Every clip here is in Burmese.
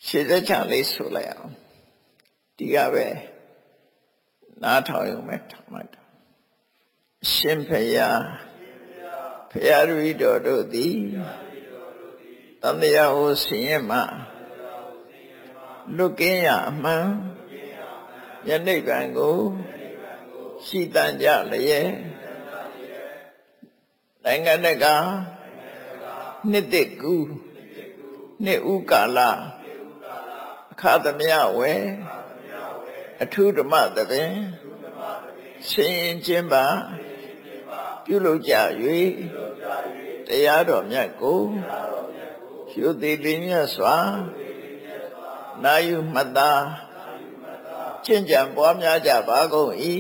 ရှေ့သက်ချလေးဆိုလိုက်အောင်ဒီကပဲနားထောင်ရုံပဲထောင်လိုက်တာရှင်ဖယားဖယားရူတော်တို့သည်တန်တရားဟောဆင်းရဲမှလွတ်ကင်းရအမှန်ယနိဗ္ဗာန်ကိုရှိတန်ကြလျက်နိုင်ငံတကာနှစ်တကူနှစ်ဥကာလအခါသမယဝေအထုဓမ္မသဘင်ဆင်းရင်ခြင်းပါပြုလုပ်ကြ၍တရားတော်မြတ်ကိုရှုသိလေးမြတ်စွာနာယူမှတ်သားကျင့်ကြံပွားများကြပါကုန်၏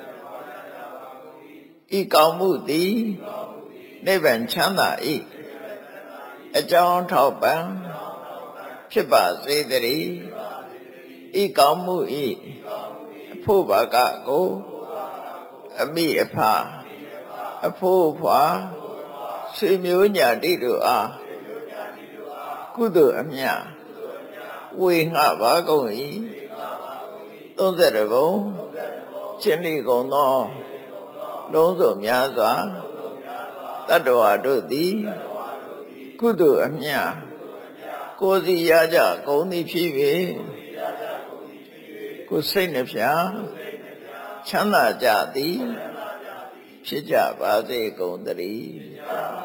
ဤကောင်းမှုသည်နိဗ္ဗာန်ချမ်းသာ၏အကြောင်းထောက်ပံ့ဖြစ်ပါစေတည်းဤကောင်းမှု၏အဖို့ဘာကကိုအမိအဖအဖို့ဖွာဆွေမျိုးညာတိတို့အားကုသိုလ်အမြတ်ဝေငှပါကုန်၏32ဘုံရှင်းလီကုန်သောလုံးစုံများစွာတတ္တဝါတို့သည်ကုသိုလ်အမြတ်ကိုယ်စီရကြကုန်သည်ဖြစ်၍ကိုယ်စိတ်နှဖျားချမ်းသာကြသည်ဖြစ်ကြပါစေကုန်သတည်း